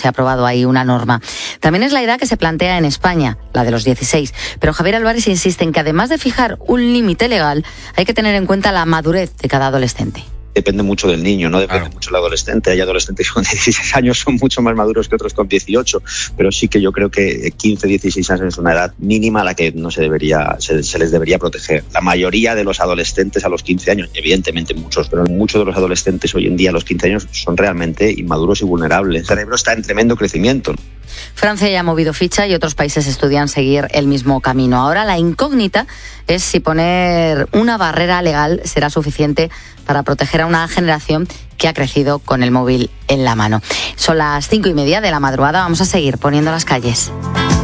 Se ha aprobado ahí una norma. También es la edad que se plantea en España, la de los 16. Pero Javier Álvarez insiste en que además de fijar un límite legal, hay que tener en cuenta la madurez de cada adolescente. Depende mucho del niño, no depende mucho del adolescente. Hay adolescentes con 16 años son mucho más maduros que otros con 18, pero sí que yo creo que 15, 16 años es una edad mínima a la que no se les debería proteger. La mayoría de los adolescentes a los 15 años, evidentemente muchos, pero muchos de los adolescentes hoy en día a los 15 años son realmente inmaduros y vulnerables. El cerebro está en tremendo crecimiento. Francia ya ha movido ficha y otros países estudian seguir el mismo camino. Ahora la incógnita es si poner una barrera legal será suficiente para proteger a una generación que ha crecido con el móvil en la mano. Son las 5:30 de la madrugada, vamos a seguir poniendo las calles.